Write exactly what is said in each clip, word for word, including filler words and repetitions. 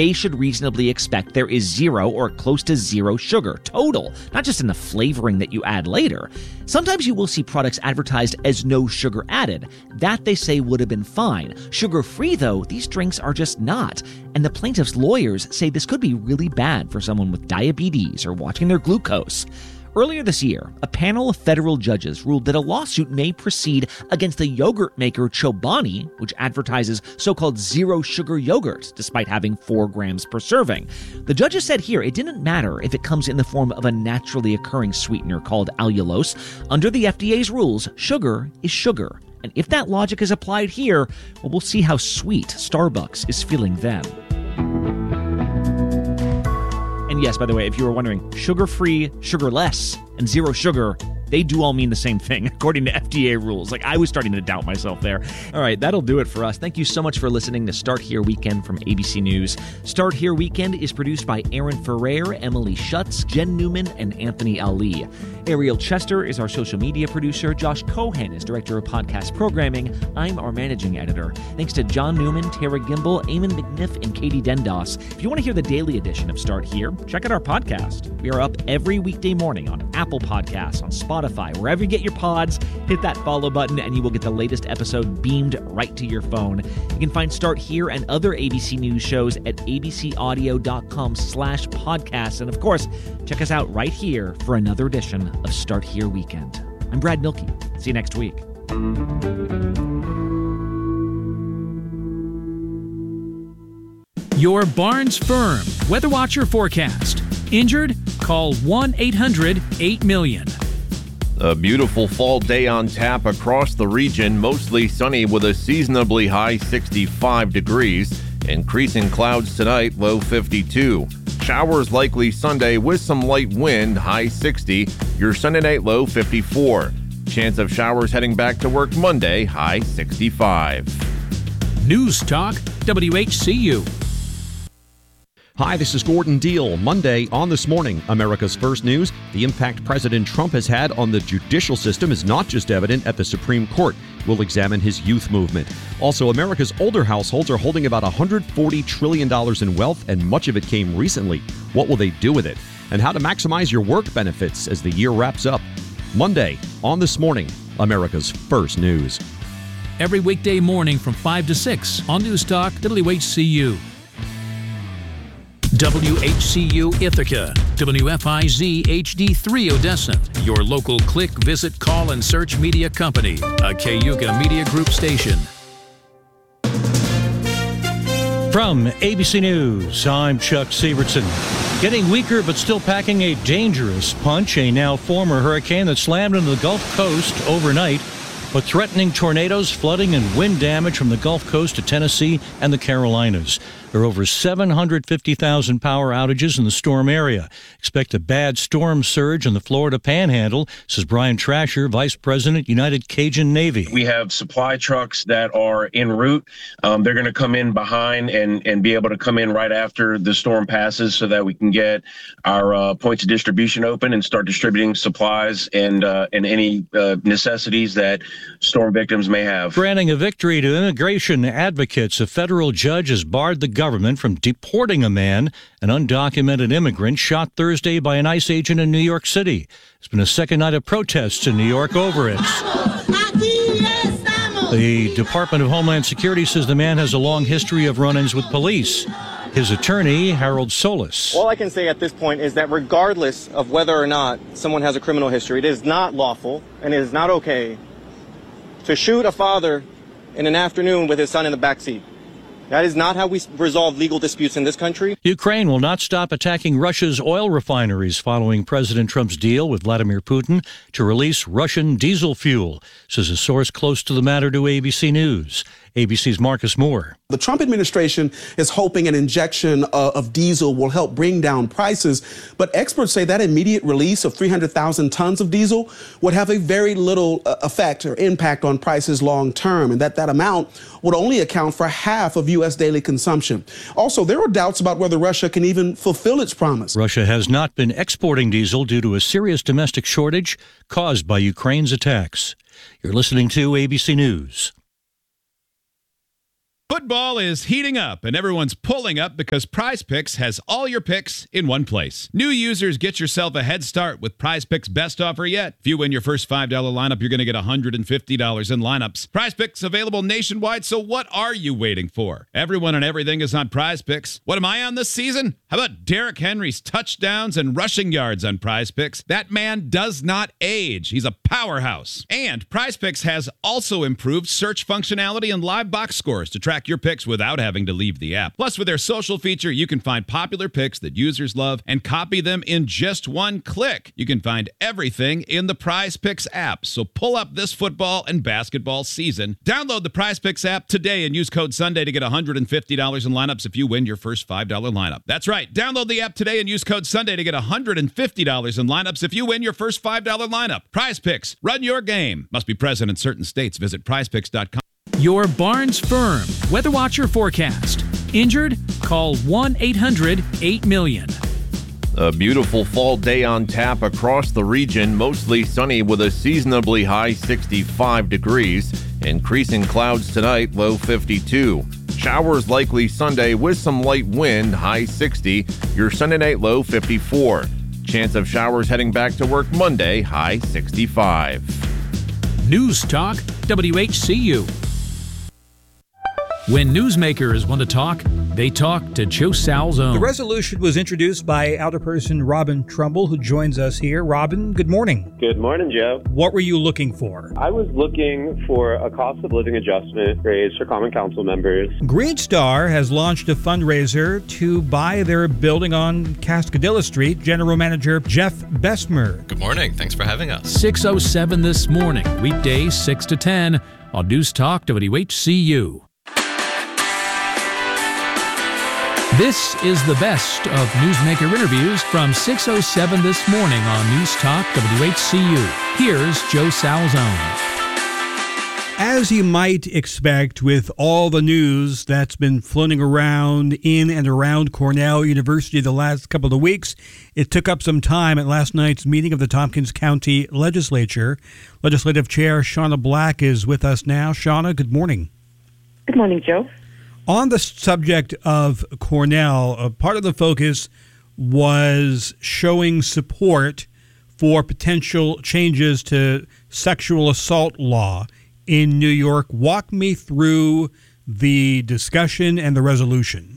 they should reasonably expect there is zero or close to zero sugar total, not just in the flavoring that you add later. Sometimes you will see products advertised as no sugar added. That, they say, would have been fine. Sugar-free, though, these drinks are just not. And the plaintiff's lawyers say this could be really bad for someone with diabetes or watching their glucose. Earlier this year, a panel of federal judges ruled that a lawsuit may proceed against the yogurt maker Chobani, which advertises so-called zero-sugar yogurt, despite having four grams per serving. The judges said here it didn't matter if it comes in the form of a naturally occurring sweetener called allulose. Under the F D A's rules, sugar is sugar. And if that logic is applied here, well, we'll see how sweet Starbucks is feeling then. And yes, by the way, if you were wondering, sugar-free, sugar-less, and zero sugar, they do all mean the same thing, according to F D A rules. Like, I was starting to doubt myself there. All right, that'll do it for us. Thank you so much for listening to Start Here Weekend from A B C News. Start Here Weekend is produced by Aaron Ferrer, Emily Schutz, Jen Newman, and Anthony Ali. Ariel Chester is our social media producer. Josh Cohen is director of podcast programming. I'm our managing editor. Thanks to John Newman, Tara Gimbel, Eamon McNiff, and Katie Dendos. If you want to hear the daily edition of Start Here, check out our podcast. We are up every weekday morning on Apple Podcasts, on Spotify, wherever you get your pods. Hit that follow button and you will get the latest episode beamed right to your phone. You can find Start Here and other A B C News shows at abcaudio.com slash podcasts. And of course, check us out right here for another edition of Start Here Weekend. I'm Brad Milkey. See you next week. Your Barnes Firm Weather Watcher forecast. Injured? Call one eight hundred eight million. A beautiful fall day on tap across the region, mostly sunny with a seasonably high sixty-five degrees. Increasing clouds tonight, low fifty-two. Showers likely Sunday with some light wind, high sixty. Your Sunday night low fifty-four. Chance of showers heading back to work Monday, high sixty-five. News Talk, W H C U. Hi, this is Gordon Deal. Monday on This Morning, America's First News. The impact President Trump has had on the judicial system is not just evident at the Supreme Court. We'll examine his youth movement. Also, America's older households are holding about one hundred forty trillion dollars in wealth, and much of it came recently. What will they do with it? And how to maximize your work benefits as the year wraps up. Monday on This Morning, America's First News. Every weekday morning from five to six on News Talk, W H C U. W H C U Ithaca, W F I Z H D three Odessa, your local click, visit, call, and search media company, a Cayuga Media Group station. From A B C News, I'm Chuck Sievertson. Getting weaker but still packing a dangerous punch, a now former hurricane that slammed into the Gulf Coast overnight, but threatening tornadoes, flooding, and wind damage from the Gulf Coast to Tennessee and the Carolinas. There are over seven hundred fifty thousand power outages in the storm area. Expect a bad storm surge in the Florida Panhandle, says Brian Trasher, Vice President, United Cajun Navy. We have supply trucks that are en route. Um, they're going to come in behind and, and be able to come in right after the storm passes so that we can get our uh, points of distribution open and start distributing supplies and, uh, and any uh, necessities that storm victims may have. Granting a victory to immigration advocates, a federal judge has barred the government from deporting a man, an undocumented immigrant shot Thursday by an ICE agent in New York City. There's been a second night of protests in New York over it. The Department of Homeland Security says the man has a long history of run-ins with police. His attorney, Harold Solis. All I can say at this point is that regardless of whether or not someone has a criminal history, it is not lawful and it is not okay to shoot a father in an afternoon with his son in the backseat. That is not how we resolve legal disputes in this country. Ukraine will not stop attacking Russia's oil refineries following President Trump's deal with Vladimir Putin to release Russian diesel fuel, says a source close to the matter to A B C News. A B C's Marcus Moore. The Trump administration is hoping an injection uh, of diesel will help bring down prices, but experts say that immediate release of three hundred thousand tons of diesel would have a very little uh, effect or impact on prices long term, and that that amount would only account for half of U S daily consumption. Also, there are doubts about whether Russia can even fulfill its promise. Russia has not been exporting diesel due to a serious domestic shortage caused by Ukraine's attacks. You're listening to A B C News. Football is heating up, and everyone's pulling up because Prize Picks has all your picks in one place. New users, get yourself a head start with Prize Picks' best offer yet. If you win your first five dollars lineup, you're going to get one hundred fifty dollars in lineups. Prize Picks available nationwide, so what are you waiting for? Everyone and everything is on Prize Picks. What am I on this season? How about Derrick Henry's touchdowns and rushing yards on Prize Picks? That man does not age. He's a powerhouse. And Prize Picks has also improved search functionality and live box scores to track your picks without having to leave the app. Plus, with their social feature, you can find popular picks that users love and copy them in just one click. You can find everything in the Prize Picks app. So pull up this football and basketball season. Download the Prize Picks app today and use code Sunday to get one hundred fifty dollars in lineups if you win your first five dollars lineup. That's right. Download the app today and use code Sunday to get one hundred fifty dollars in lineups if you win your first five dollars lineup. Prize Picks. Run your game. Must be present in certain states. Visit prize picks dot com. Your Barnes Firm Weather Watcher forecast. Injured? Call one eight hundred eight million. A beautiful fall day on tap across the region, mostly sunny with a seasonably high sixty-five degrees. Increasing clouds tonight, low fifty-two. Showers likely Sunday with some light wind, high sixty. Your Sunday night low fifty-four. Chance of showers heading back to work Monday, high sixty-five. News Talk W H C U. When newsmakers want to talk, they talk to Joe Salzone. The resolution was introduced by Alderperson Robin Trumbull, who joins us here. Robin, good morning. Good morning, Joe. What were you looking for? I was looking for a cost of living adjustment raise for Common Council members. Green Star has launched a fundraiser to buy their building on Cascadilla Street. General Manager Jeff Besmer. Good morning. Thanks for having us. six oh seven this morning, weekdays six to ten on News Talk W H C U. This is the best of newsmaker interviews from six oh seven this morning on News Talk W H C U. Here's Joe Salzone. As you might expect with all the news that's been floating around in and around Cornell University the last couple of weeks, it took up some time at last night's meeting of the Tompkins County Legislature. Legislative Chair Shauna Black is with us now. Shauna, good morning. Good morning, Joe. On the subject of Cornell, a part of the focus was showing support for potential changes to sexual assault law in New York. Walk me through the discussion and the resolution.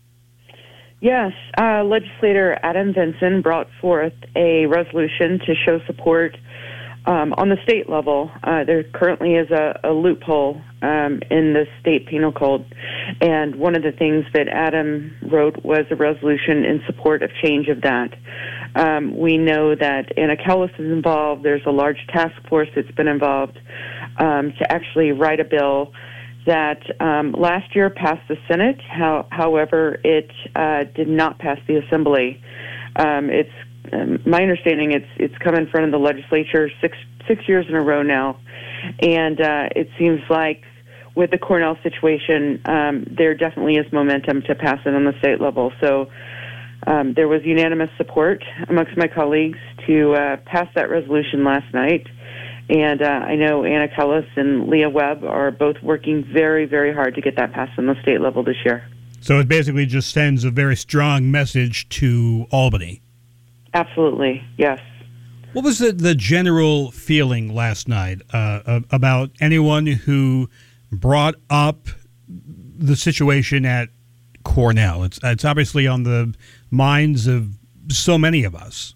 Yes, uh, legislator Adam Vinson brought forth a resolution to show support um, on the state level. Uh, there currently is a, a loophole um, in the state penal code, and one of the things that Adam wrote was a resolution in support of change of that. Um, we know that Anna Kellis is involved. There's a large task force that's been involved um, to actually write a bill that um, last year passed the Senate. How, however, it uh, did not pass the Assembly. Um, it's um, my understanding it's it's come in front of the legislature six six years in a row now, and uh, it seems like with the Cornell situation, um, there definitely is momentum to pass it on the state level. So um, there was unanimous support amongst my colleagues to uh, pass that resolution last night. And uh, I know Anna Kellis and Leah Webb are both working very, very hard to get that passed on the state level this year. So it basically just sends a very strong message to Albany. Absolutely, yes. What was the, the general feeling last night uh, about anyone who brought up the situation at Cornell? It's, it's obviously on the minds of so many of us.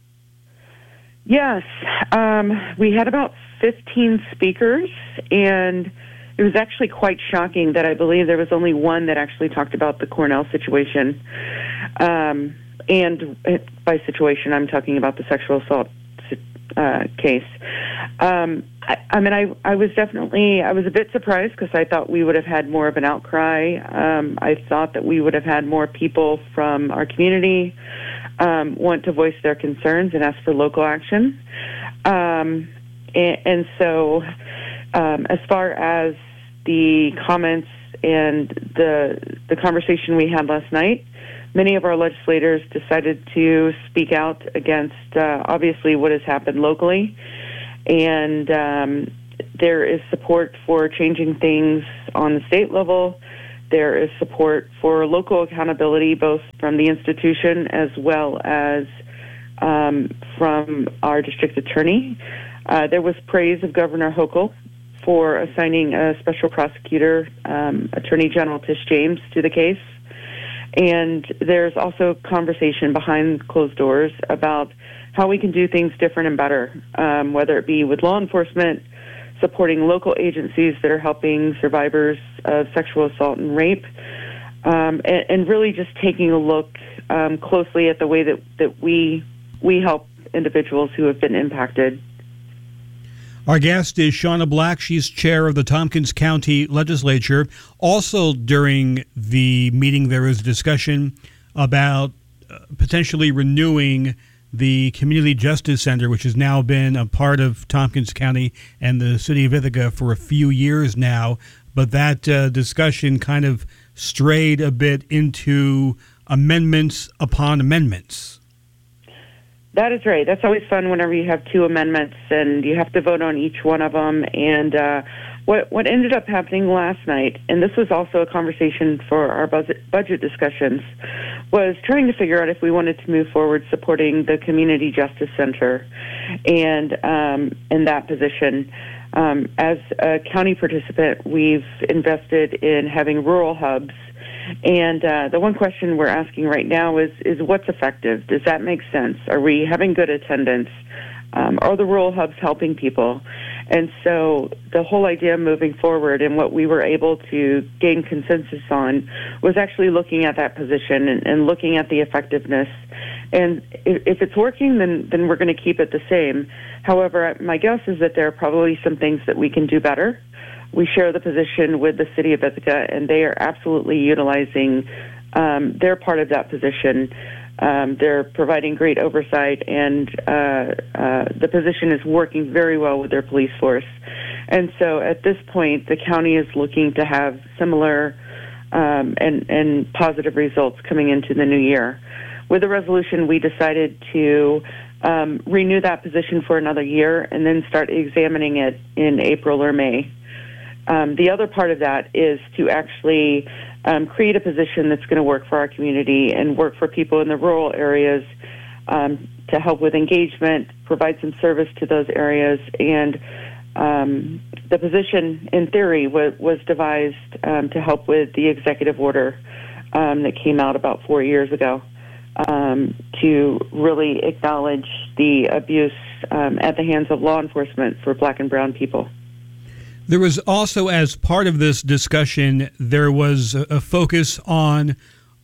Yes. Um, we had about fifteen speakers, and it was actually quite shocking that I believe there was only one that actually talked about the Cornell situation. Um, and by situation, I'm talking about the sexual assault uh, case. Um, I, I mean, I, I was definitely, I was a bit surprised because I thought we would have had more of an outcry. Um, I thought that we would have had more people from our community um, want to voice their concerns and ask for local action. Um, and, and so um, as far as the comments and the the conversation we had last night, many of our legislators decided to speak out against, uh, obviously, what has happened locally. And um, there is support for changing things on the state level. there is support for local accountability, both from the institution as well as um, from our district attorney. Uh, there was praise of Governor Hochul for assigning a special prosecutor, um, Attorney General Tish James, to the case. And there's also conversation behind closed doors about how we can do things different and better, um, whether it be with law enforcement, supporting local agencies that are helping survivors of sexual assault and rape, um, and, and really just taking a look um, closely at the way that, that we we help individuals who have been impacted. Our guest is Shauna Black. She's chair of the Tompkins County Legislature. Also during the meeting, there was a discussion about uh, potentially renewing the Community Justice Center, which has now been a part of Tompkins County and the city of Ithaca for a few years now. But that uh, discussion kind of strayed a bit into amendments upon amendments. That is right. That's always fun whenever you have two amendments and you have to vote on each one of them. And uh, what what ended up happening last night, and this was also a conversation for our budget, budget discussions, was trying to figure out if we wanted to move forward supporting the Community Justice Center and um, in that position. Um, as a county participant, we've invested in having rural hubs. And uh, the one question we're asking right now is, is what's effective? Does that make sense? Are we having good attendance? Um, are the rural hubs helping people? And so the whole idea moving forward and what we were able to gain consensus on was actually looking at that position and, and looking at the effectiveness. And if, if it's working, then, then we're going to keep it the same. However, my guess is that there are probably some things that we can do better. We share the position with the city of Ithaca, and they are absolutely utilizing um, their part of that position. Um, they're providing great oversight, and uh, uh, the position is working very well with their police force. And so at this point, the county is looking to have similar um, and, and positive results coming into the new year. With the resolution, we decided to um, renew that position for another year and then start examining it in April or May. Um, the other part of that is to actually um, create a position that's going to work for our community and work for people in the rural areas um, to help with engagement, provide some service to those areas. And um, the position, in theory, was, was devised um, to help with the executive order um, that came out about four years ago um, to really acknowledge the abuse um, at the hands of law enforcement for black and brown people. There was also, as part of this discussion, there was a focus on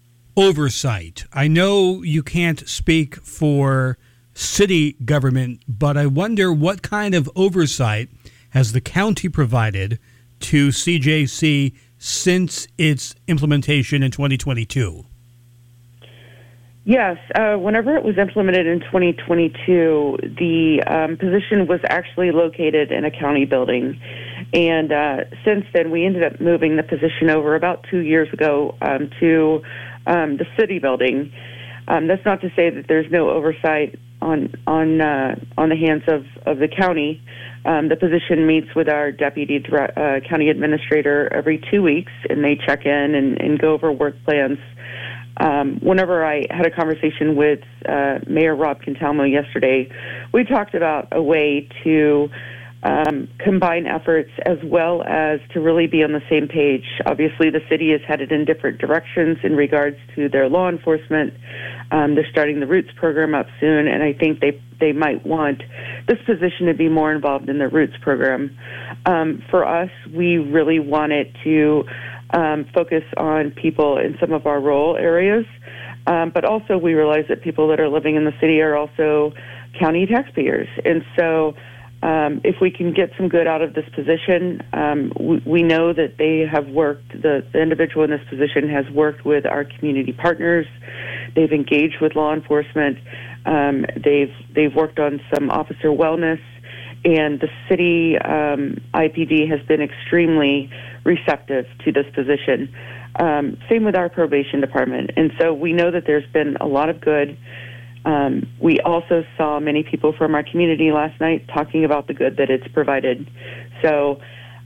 oversight. I know you can't speak for city government, but I wonder what kind of oversight has the county provided to C J C since its implementation in twenty twenty-two? Yes, uh, whenever it was implemented in twenty twenty-two, the um, position was actually located in a county building. And uh, since then, we ended up moving the position over about two years ago um, to um, the city building. Um, that's not to say that there's no oversight on on uh, on the hands of, of the county. Um, the position meets with our deputy uh, county administrator every two weeks, and they check in and, and go over work plans. Um, whenever I had a conversation with uh, Mayor Rob Cantalmo yesterday, we talked about a way to um, combine efforts as well as to really be on the same page. Obviously, the city is headed in different directions in regards to their law enforcement. Um, they're starting the Roots program up soon, and I think they they might want this position to be more involved in the Roots program. Um, for us, we really wanted to Um, focus on people in some of our rural areas, um, but also we realize that people that are living in the city are also county taxpayers. And so um, if we can get some good out of this position, um, we, we know that they have worked, the, the individual in this position has worked with our community partners. They've engaged with law enforcement. Um, they've, they've worked on some officer wellness. And the city um, I P D has been extremely receptive to this position. Um, same with our probation department. And so we know that there's been a lot of good. Um, we also saw many people from our community last night talking about the good that it's provided. So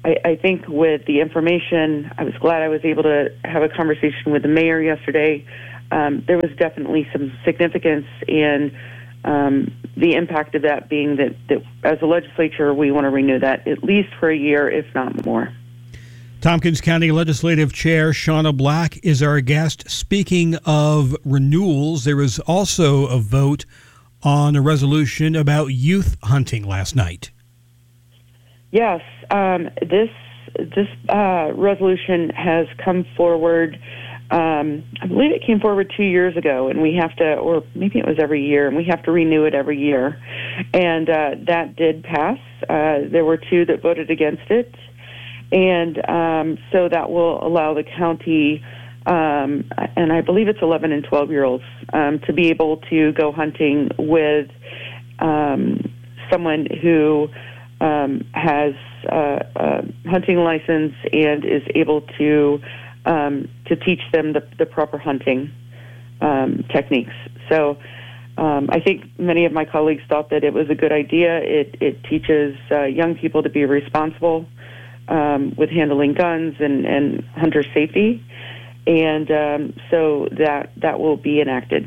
I, I think with the information, I was glad I was able to have a conversation with the mayor yesterday. Um, there was definitely some significance in um, the impact of that being that, that as a legislature, we want to renew that at least for a year, if not more. Tompkins County Legislative Chair Shauna Black is our guest. Speaking of renewals, there was also a vote on a resolution about youth hunting last night. Yes, um, this this uh, resolution has come forward. Um, I believe it came forward two years ago, and we have to, or maybe it was every year, and we have to renew it every year. And uh, that did pass. Uh, there were two that voted against it. And um, so that will allow the county, um, and I believe it's eleven and twelve-year-olds, um, to be able to go hunting with um, someone who um, has uh, a hunting license and is able to um, to teach them the, the proper hunting um, techniques. So um, I think many of my colleagues thought that it was a good idea. It, it teaches uh, young people to be responsible Um, with handling guns and, and hunter safety, and um, so that that will be enacted.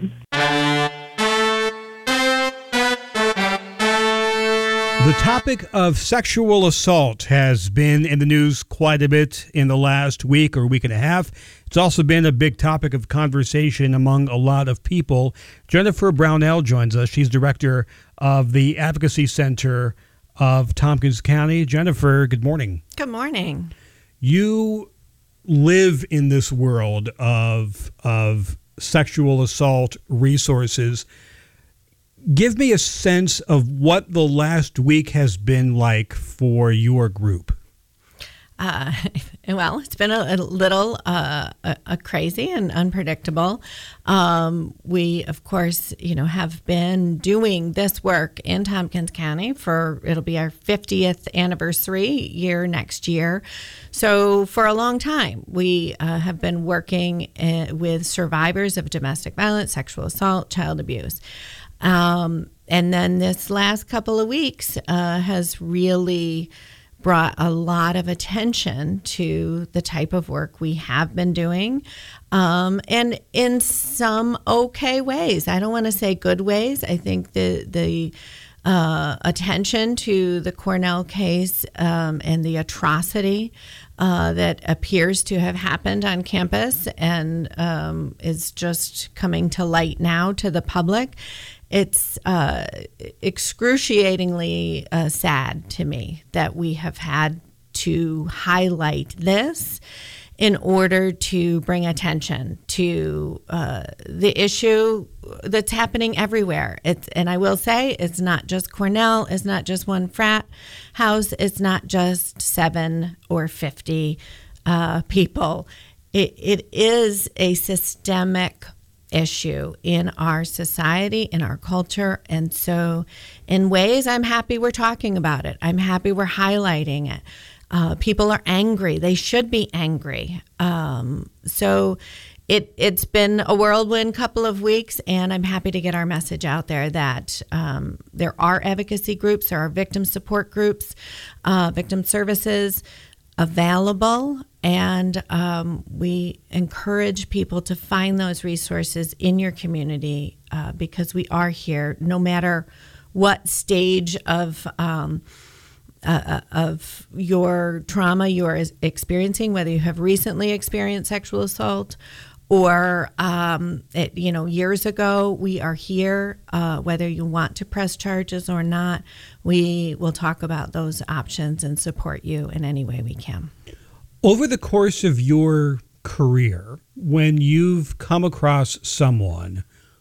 The topic of sexual assault has been in the news quite a bit in the last week or week and a half. It's also been a big topic of conversation among a lot of people. Jennifer Brownell joins us. She's director of the Advocacy Center of Tompkins County. Jennifer, good morning. Good morning. You live in this world of of sexual assault resources. Give me a sense of what the last week has been like for your group. Uh, well, it's been a, a little uh, a, a crazy and unpredictable. Um, we, of course, you know, have been doing this work in Tompkins County for, it'll be our fiftieth anniversary year next year. So for a long time, we uh, have been working uh, with survivors of domestic violence, sexual assault, child abuse. Um, and then this last couple of weeks uh, has really brought a lot of attention to the type of work we have been doing, um, and in some okay ways. I don't want to say good ways. I think the the uh, attention to the Cornell case um, and the atrocity uh, that appears to have happened on campus and um, is just coming to light now to the public. It's uh, excruciatingly uh, sad to me that we have had to highlight this in order to bring attention to uh, the issue that's happening everywhere. It's, and I will say, it's not just Cornell, it's not just one frat house, it's not just seven or fifty uh, people. It, it is a systemic issue in our society, in our culture. And so in ways, I'm happy we're talking about it. I'm happy we're highlighting it. Uh, people are angry. They should be angry. Um, so it, it's been a whirlwind couple of weeks, and I'm happy to get our message out there that um, there are advocacy groups, there are victim support groups, uh, victim services available, and um, we encourage people to find those resources in your community uh, because we are here no matter what stage of um, uh, of your trauma you're experiencing, whether you have recently experienced sexual assault or um, it, you know, years ago. We are here, uh, whether you want to press charges or not. We will talk about those options and support you in any way we can. Over the course of your career, when you've come across someone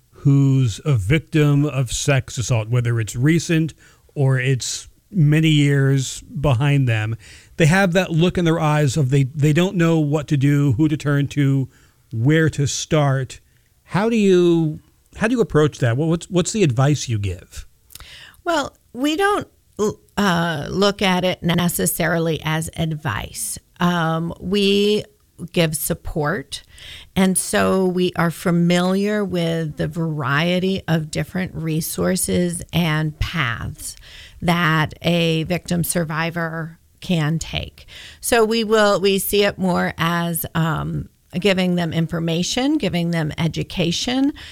who's a victim of sex assault, whether it's recent or it's many years behind them, they have that look in their eyes of they, they don't know what to do, who to turn to, where to start. How do you how do you approach that? What's what's the advice you give? Well, we don't uh, look at it necessarily as advice. Um, we give support, and so we are familiar with the variety of different resources and paths that a victim survivor can take. So we will we see it more as um, giving them information, giving them education,